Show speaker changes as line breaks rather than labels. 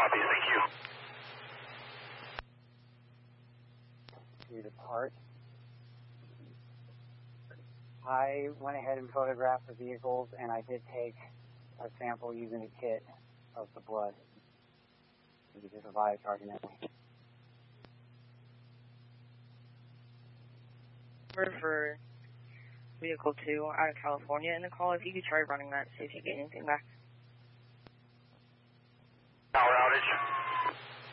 Copy, thank you.
To depart. I went ahead and photographed the vehicles, and I did take a sample using a kit of the blood. You can just provide charging that way.
For vehicle 2 out of California in the call, if you could try running that, see if you get anything back.